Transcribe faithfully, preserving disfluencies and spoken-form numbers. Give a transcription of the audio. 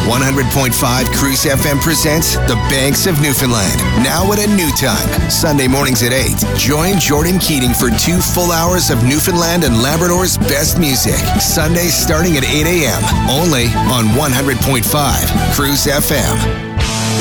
one hundred point five Cruise F M presents The Banks of Newfoundland. Now at a new time. Sunday mornings at eight. Join Jordan Keating for two full hours of Newfoundland and Labrador's best music. Sundays starting at eight a.m. Only on one hundred point five Cruise F M.